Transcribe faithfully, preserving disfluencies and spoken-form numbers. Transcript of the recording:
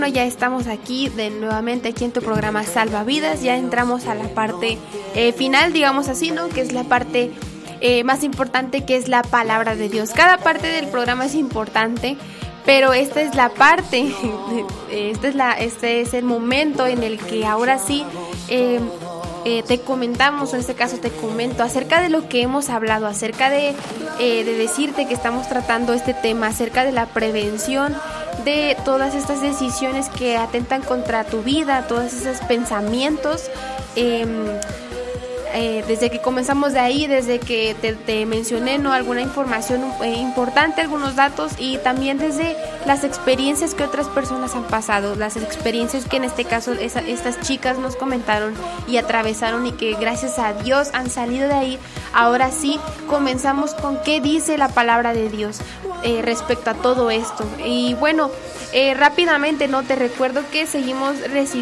Bueno, ya estamos aquí de nuevamente aquí en tu programa Salvavidas. Ya entramos a la parte eh, final, digamos así, ¿no? Que es la parte eh, más importante, que es la palabra de Dios. Cada parte del programa es importante, pero esta es la parte, este es la, este es el momento en el que ahora sí eh, eh, te comentamos, o en este caso te comento acerca de lo que hemos hablado, acerca de, eh, de decirte que estamos tratando este tema, acerca de la prevención de todas estas decisiones que atentan contra tu vida, todos esos pensamientos. Eh, eh, desde que comenzamos de ahí, desde que te, te mencioné, ¿no?, alguna información eh, importante, algunos datos, y también desde las experiencias que otras personas han pasado, las experiencias que en este caso esa, estas chicas nos comentaron y atravesaron, y que gracias a Dios han salido de ahí. Ahora sí comenzamos con qué dice la palabra de Dios eh, respecto a todo esto. Y bueno, eh, rápidamente no te recuerdo que seguimos recibiendo